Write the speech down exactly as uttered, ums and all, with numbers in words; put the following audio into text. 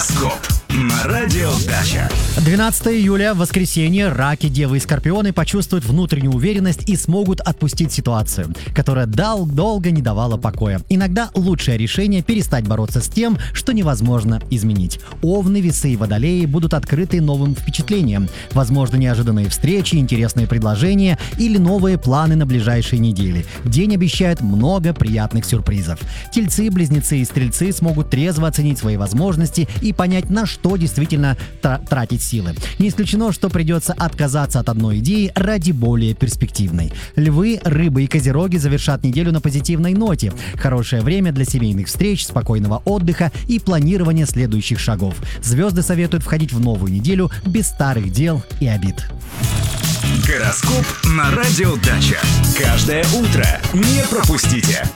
Гороскоп на радио Дача. двенадцатого июля, воскресенье, раки, девы и скорпионы почувствуют внутреннюю уверенность и смогут отпустить ситуацию, которая дол- долго не давала покоя. Иногда лучшее решение перестать бороться с тем, что невозможно изменить. Овны, весы и водолеи будут открыты новым впечатлениям. Возможно, неожиданные встречи, интересные предложения или новые планы на ближайшие недели. День обещает много приятных сюрпризов. Тельцы, близнецы и стрельцы смогут трезво оценить свои возможности и понять, на что действительно тра- тратить силы. Не исключено, что придется отказаться от одной идеи ради более перспективной. Львы, рыбы и козероги завершат неделю на позитивной ноте. Хорошее время для семейных встреч, спокойного отдыха и планирования следующих шагов. Звезды советуют входить в новую неделю без старых дел и обид. Гороскоп на радио Дача. Каждое утро не пропустите.